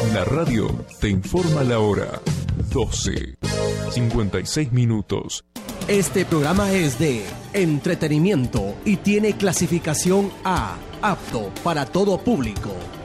La radio te informa la hora. 12:56. Este programa es de entretenimiento y tiene clasificación A, apto para todo público.